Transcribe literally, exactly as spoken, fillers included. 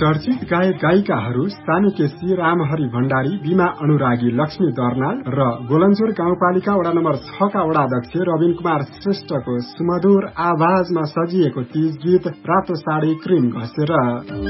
चर्चित गायक गायिकाहरू सानी केसी, रामहरि भण्डारी, बीमा अनुरागी, लक्ष्मी दर्नाल र गोलन्जोर गाउँपालिका वडा नम्बर छ का वडाध्यक्ष रविन कुमार श्रेष्ठको सुमधुर आवाजमा सजिएको तीज गीत रातो साडी क्रिम घसेर।